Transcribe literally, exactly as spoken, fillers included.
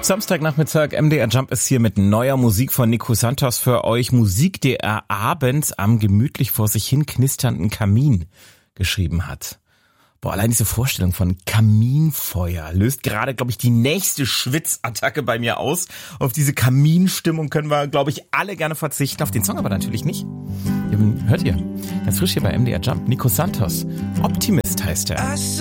Samstagnachmittag, M D R Jump ist hier mit neuer Musik von Nico Santos für euch. Musik, die er abends am gemütlich vor sich hin knisternden Kamin geschrieben hat. Boah, allein diese Vorstellung von Kaminfeuer löst gerade, glaube ich, die nächste Schwitzattacke bei mir aus. Auf diese Kaminstimmung können wir, glaube ich, alle gerne verzichten. Auf den Song aber natürlich nicht. Hört ihr? Ganz frisch hier bei M D R Jump. Nico Santos. Optimist heißt er.